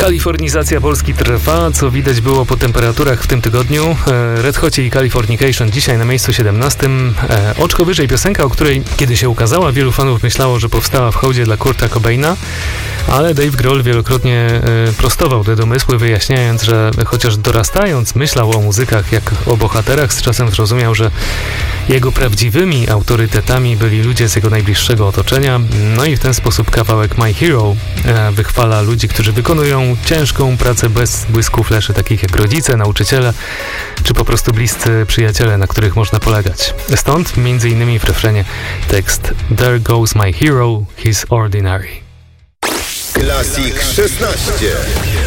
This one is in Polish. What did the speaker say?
Kalifornizacja Polski trwa, co widać było po temperaturach w tym tygodniu. Red Hot i Californication dzisiaj na miejscu 17. Oczko wyżej piosenka, o której kiedy się ukazała, wielu fanów myślało, że powstała w hołdzie dla Kurta Cobaina, ale Dave Grohl wielokrotnie prostował te domysły, wyjaśniając, że chociaż dorastając myślał o muzykach jak o bohaterach, z czasem zrozumiał, że jego prawdziwymi autorytetami byli ludzie z jego najbliższego otoczenia. No i w ten sposób kawałek My Hero wychwala ludzi, którzy wykonują ciężką pracę bez błysku fleszy, takich jak rodzice, nauczyciele, czy po prostu bliscy przyjaciele, na których można polegać. Stąd między innymi w refrenie tekst There goes my hero, he's ordinary. Classic 16.